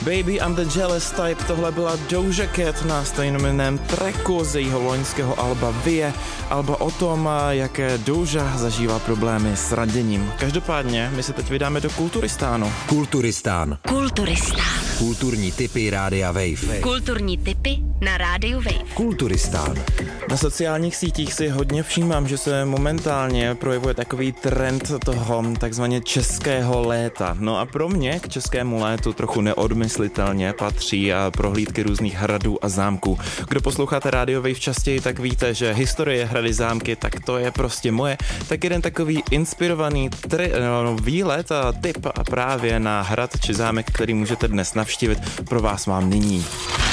Baby I'm the Jealous Type, tohle byla Doja Cat na stejnojmenném tracku z jejího loňského alba Vie, alba o tom, jaké Doja zažívá problémy s raděním. Každopádně, my se teď vydáme do Kulturistánu. Kulturistán. Kulturní tipy Rádia Wave. Kulturní tipy na Rádiu Wave. Kulturistán. Na sociálních sítích si hodně všímám, že se momentálně projevuje takový trend toho takzvaně českého léta. No a pro mě k českému létu trochu neodmyslitelně patří prohlídky různých hradů a zámků. Kdo posloucháte Rádio Wave častěji, tak víte, že historie hrady zámky, tak to je prostě moje. Tak jeden takový inspirovaný výlet a tip a právě na hrad či zámek, který můžete dnes navštívit, pro vás mám nyní.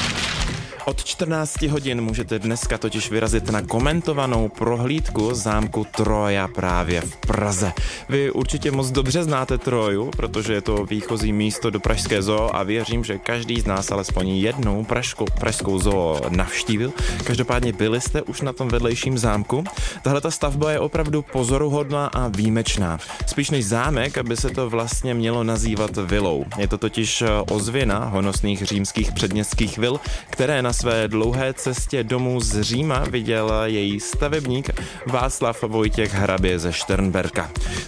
Od 14 hodin můžete dneska totiž vyrazit na komentovanou prohlídku zámku Troja právě v Praze. Vy určitě moc dobře znáte Troju, protože je to výchozí místo do pražské zoo a věřím, že každý z nás alespoň jednou pražskou zoo navštívil. Každopádně byli jste už na tom vedlejším zámku. Tahle ta stavba je opravdu pozoruhodná a výjimečná. Spíš než zámek, aby se to vlastně mělo nazývat vilou. Je to totiž ozvěna honosných římských předměstských vil, které na své dlouhé cestě domů z Říma viděl její stavebník Václav Vojtěch Hrabě ze Šternberka.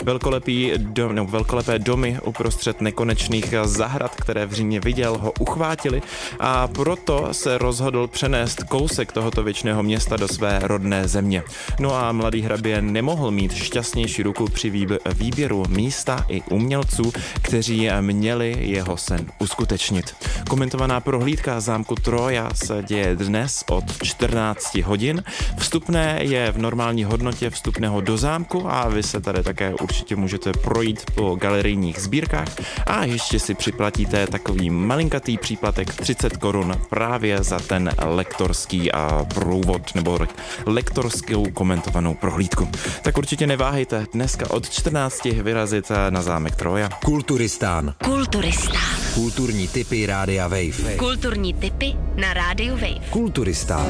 Velkolepé domy uprostřed nekonečných zahrad, které v Římě viděl, ho uchvátili a proto se rozhodl přenést kousek tohoto věčného města do své rodné země. No a mladý Hrabě nemohl mít šťastnější ruku při výběru místa i umělců, kteří měli jeho sen uskutečnit. Komentovaná prohlídka zámku Troja se děje dnes od 14 hodin. Vstupné je v normální hodnotě vstupného do zámku a vy se tady také určitě můžete projít po galerijních sbírkách a ještě si připlatíte takový malinkatý příplatek 30 korun právě za ten lektorský průvod nebo lektorskou komentovanou prohlídku. Tak určitě neváhejte dneska od 14 vyrazit na zámek Troja. Kulturistán. Kulturní tipy Rádia Wave. Kulturní tipy na Rádiu Wave. Kulturistán.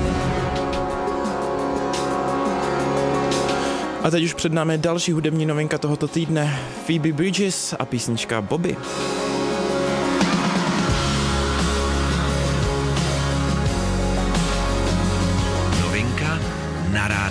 A teď už před námi další hudební novinka tohoto týdne. Phoebe Bridgers a písnička Bobby.